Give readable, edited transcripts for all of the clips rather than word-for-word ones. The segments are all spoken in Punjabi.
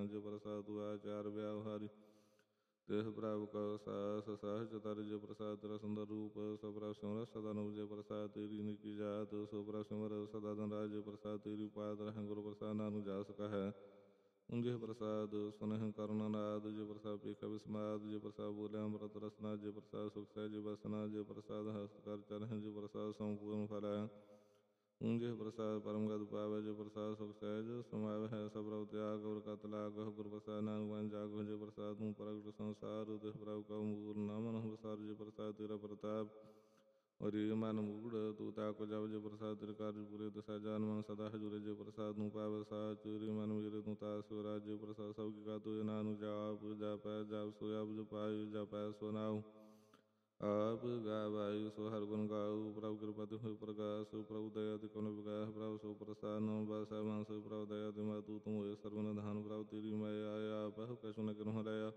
ਜੇ ਪ੍ਰਸਾਦ ਆਚਾਰ ਵਿਆਵਹਾਰੀ ਤਿਸ ਪ੍ਰਭ ਕਉ ਸਾਸ ਸਹਜ ਤਰ ਜੇ ਪ੍ਰਸਾਦ ਤੇਰਾ ਸੁੰਦਰ ਰੂਪ ਸੋ ਪ੍ਰਭ ਸਿਮਰ ਸਦਾ ਨੂੰ ਜੇ ਪ੍ਰਸਾਦ ਤੇਰੀ ਨਿੱਕੀ ਜਾਤ ਸੋ ਪ੍ਰਭ ਸਿਮਰ ਸਦਾ ਦਿਨ ਰਾਜ ਜੇ ਪ੍ਰਸਾਦ ਤੇਰੀ ਪਾਤ ਰਹਿ ਗੁਰੂ ਪ੍ਰਸਾਦ ਨਾਨਕ ਜਾਸ ਕਹੈ ਉਂਜੇ ਪ੍ਰਸਾਦ ਸੁਨਹਿ ਕਰੁਣ ਨਾਦ ਜੇ ਪ੍ਰਸਾਦ ਪੇਖਾ ਵਿਸਮਾਦ ਜੇ ਪ੍ਰਸਾਦ ਬੋਲਿਆ ਅੰਮ੍ਰਿਤ ਰਸਨਾ ਜੇ ਪ੍ਰਸਾਦ ਸੁਖ ਸਹਿਜ ਬਸਨਾ ਜੇ ਪ੍ਰਸਾਦ ਹਸਤ ਕਰ ਚਰਹਿ ਜੇ ਪ੍ਰਸਾਦ ਸੰਪੂਰਨ ਫਲੈ ਉਂਜੇ ਪ੍ਰਸਾਦ ਪਰਮ ਗਦ ਪਾਵੈ ਜੇ ਪ੍ਰਸਾਦ ਸੁਖ ਸਹਿਜ ਸਮਾਵੈ ਹੈ ਸਭ ਪ੍ਰਭ ਤਿਆਗ ਗੁਰ ਕਤ ਲਾਗਹੁ ਗੁਰ ਪ੍ਰਸਾਦ ਨਾਨਕ ਬਨ ਜਾਗਹੁ ਜੇ ਪ੍ਰਸਾਦ ਤੂੰ ਪ੍ਰਗਟ ਸੰਸਾਰ ਤਿਸ ਪ੍ਰਭ ਕਉ ਮੂਲ ਨਾ ਮਨਹੁ ਵਿਸਾਰ ਜੇ ਪ੍ਰਸਾਦ ਤੇਰਾ ਪ੍ਰਤਾਪ ਔਰੀ ਮਨ ਮੂੜ ਤੂੰ ਤਾਕੁ ਜਬ ਜੇ ਪ੍ਰਸਾਦ ਤੇਰੇ ਕਾਰਜ ਪੂਰੇ ਦਸਾ ਜਾਨ ਮਨ ਸਦਾ ਹਜੂਰੇ ਜੇ ਪ੍ਰਸਾਦ ਨੂੰ ਪਾਵੈ ਸਾਚ ਤੇਰੀ ਮਨ ਮੇਰੇ ਤੂੰ ਤਾਸ ਰਾਜ ਜੇ ਪ੍ਰਸਾਦ ਸਭ ਕੀ ਕਾ ਤੁਜ ਨਾਨਕ ਜਾਪ ਜਪੈ ਜਪ ਸੋ ਜਪ ਜਪਾਇ ਜਪੈ ਸੋ ਨਾਉ ਆਪ ਗਾਵਾਯੁ ਸੋ ਹਰਿ ਗੁਣ ਗਾਉ ਪ੍ਰਭੁ ਕਿਰਪਾ ਤੇ ਹੋਇ ਪ੍ਰਗਾਸ ਪ੍ਰਭੁ ਦਇਆ ਤੇ ਕਉ ਵਿਗਾਸ ਪ੍ਰਭੁ ਸੋ ਪ੍ਰਸਾਦ ਨਮ ਬਾਸਾ ਮਾਨਸ ਪ੍ਰਭੁ ਦਇਆ ਤੇ ਮਾਤੂ ਤੂੰ ਹੋਇ ਸਰਵ ਨਿਧਾਨ ਪ੍ਰਭੁ ਤੇਰੀ ਮਾਇਆ ਆਇਆ ਪਹਿ ਕਛੁ ਨ ਕਿਨਹੁ ਹਰਾਇਆ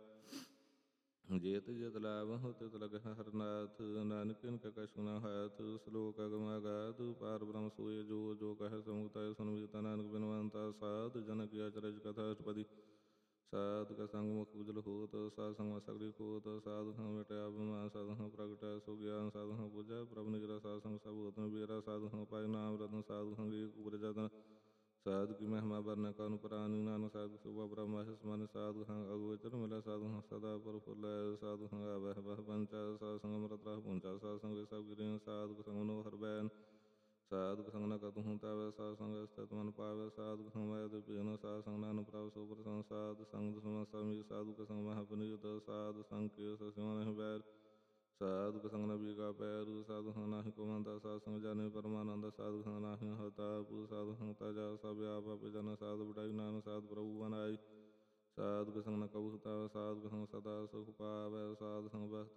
ਜੇਤ ਜੇਤ ਲਾਭਹੁ ਤਿਤ ਲਗਹਿ ਹਰਨਾਥ ਨਾਨਕ ਇਨ ਕਾ ਕਛੁ ਨ ਹਾਥ ਸਲੋਕ ਅਗਮ ਅਗਾਧ ਪਾਰ ਬ੍ਰਹਮ ਸੋਇ ਜੋ ਜੋ ਕਹਿ ਸਮੁਕਤਿ ਸੁਨਮੀਤਾ ਨਾਨਕ ਬਿਨਵੰਤਾ ਸਾਧ ਜਨਕ ਅਚਰਜ ਕਥਾ ਅਸ਼ਟਪਦੀ ਸਾਧ ਕਾ ਸੰਗ ਮੁਖ ਉਜਲ ਹੋਤ ਸਾਧ ਸੰਗ ਸਗਲੀ ਖੋਤ ਸਾਧ ਸੰਗ ਮਿਟਿਆ ਬਿਮਾਨ ਸਾਧ ਸੰਗ ਪ੍ਰਗਟੈ ਸੋ ਗਿਆਨ ਸਾਧ ਸੰਗ ਬੁਝੈ ਪ੍ਰਭ ਨਿਗਰਾ ਸਾਧ ਸੰਗ ਸਭ ਹੋਤਨ ਬੇਰਾ ਸਾਧ ਸੰਗ ਪਾਇ ਨਾਮ ਰਤਨ ਸਾਧ ਸੰਗ ਏਕ ਉਪਰ ਜਤਨ ਸਾਧ ਕੀ ਮਹਿਮਾ ਵਰਨੈ ਕਉਨ ਪ੍ਰਾਨੀ ਨਾਨਕ ਸਾਧ ਸੁਭਾ ਬ੍ਰਹਮ ਮਹਿ ਮਨ ਸਾਧ ਸੰਗ ਅਗੋਚਰ ਮਿਲੈ ਸਾਧ ਸੰਗ ਸਦਾ ਪ੍ਰਫੁੱਲੈ ਸਾਧ ਸੰਗ ਆਵਹਿ ਬਹਿ ਪੰਚਾ ਸਾਧ ਸੰਗ ਅੰਮ੍ਰਿਤ ਰਸ ਪੁੰਚਾ ਸਾਧ ਸੰਗ ਸਭ ਗਿਰਿ ਸਾਧ ਸੰਗ ਮਨੋ ਹਰਿ ਬੈਨ ਸਾਧੁ ਸੰਗ ਨ ਕਤਹੁ ਤਾਵੈ ਸਾਧ ਸੰਗ ਸਥਿਤ ਮਨ ਪਾਵੈ ਸਾਧੁ ਸੰਗ ਮਾਇਆ ਤੇ ਭੀਨ ਸਾਧ ਸੰਗ ਨਾਨਕ ਪ੍ਰਭ ਸੋ ਪ੍ਰਸੰਨ ਸਾਧ ਸੰਗ ਦੁਸ਼ਮਨ ਸਮੀ ਸਾਧੂ ਸੰਗ ਮਹਾ ਪਨੀਤ ਸਾਧ ਸੰਗ ਕੇ ਸਸਿਵਾ ਨਹਿ ਬੈਰ ਸਾਧੁ ਸੰਗ ਨ ਬੀਗਾ ਪੈਰ ਸਾਧੂ ਸੰਗ ਨਾਹਿ ਕੋ ਮੰਦਾ ਸਾਧ ਸੰਗ ਜਾਣੇ ਪਰਮਾਨੰਦ ਸਾਧੂ ਸੰਗ ਨਾਹਿ ਹਤਾਪ ਸਾਧੂ ਸੰਗ ਤਜਾ ਸਭ ਆਪ ਆਪੇ ਜਨ ਸਾਧ ਵਡਾਈ ਨਾਨਕ ਸਾਧ ਪ੍ਰਭੂ ਬਨਾਈ ਸਾਧੁ ਸੰਗ ਨ ਕਬਹੁ ਤਾਵੈ ਸਾਧੁ ਸੰਗ ਸਦਾ ਸੁਖ ਪਾਵੈ ਸਾਧੁ ਸੰਗ ਬਸਤ